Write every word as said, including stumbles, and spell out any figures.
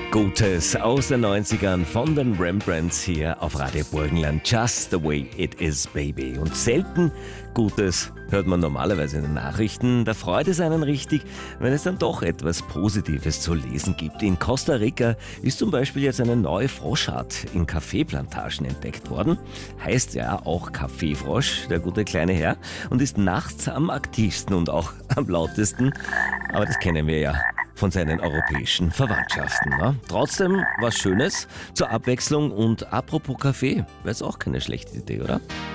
Gutes aus den neunzigern von den Rembrandts hier auf Radio Burgenland. Just the way it is, baby. Und selten Gutes hört man normalerweise in den Nachrichten. Da freut es einen richtig, wenn es dann doch etwas Positives zu lesen gibt. In Costa Rica ist zum Beispiel jetzt eine neue Froschart in Kaffeeplantagen entdeckt worden. Heißt ja auch Kaffeefrosch, der gute kleine Herr, und ist nachts am aktivsten und auch am lautesten. Aber das kennen wir ja von seinen europäischen Verwandtschaften. Ne? Trotzdem was Schönes zur Abwechslung, und apropos Kaffee, wäre es auch keine schlechte Idee, oder?